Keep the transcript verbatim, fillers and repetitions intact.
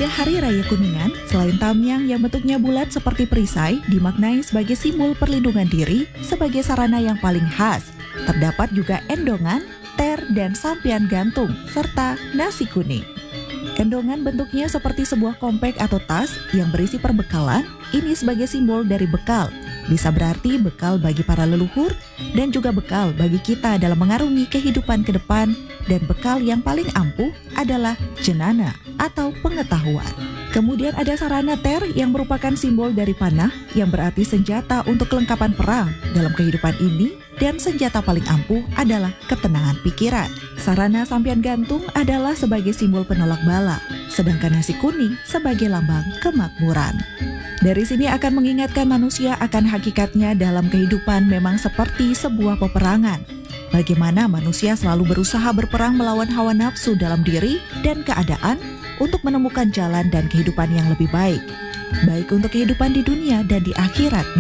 Pada Hari Raya Kuningan, selain tamiang yang bentuknya bulat seperti perisai dimaknai sebagai simbol perlindungan diri sebagai sarana yang paling khas, terdapat juga endongan, ter, dan sampian gantung, serta nasi kuning. Endongan bentuknya seperti sebuah kompek atau tas yang berisi perbekalan, ini sebagai simbol dari bekal. Bisa berarti bekal bagi para leluhur dan juga bekal bagi kita dalam mengarungi kehidupan ke depan, dan bekal yang paling ampuh adalah jenana atau pengetahuan. Kemudian ada sarana ter yang merupakan simbol dari panah yang berarti senjata untuk kelengkapan perang dalam kehidupan ini, dan senjata paling ampuh adalah ketenangan pikiran. Sarana sampian gantung adalah sebagai simbol penolak bala, sedangkan nasi kuning sebagai lambang kemakmuran. Dari sini akan mengingatkan manusia akan hakikatnya dalam kehidupan memang seperti sebuah peperangan. Bagaimana manusia selalu berusaha berperang melawan hawa nafsu dalam diri dan keadaan untuk menemukan jalan dan kehidupan yang lebih baik, baik untuk kehidupan di dunia dan di akhirat.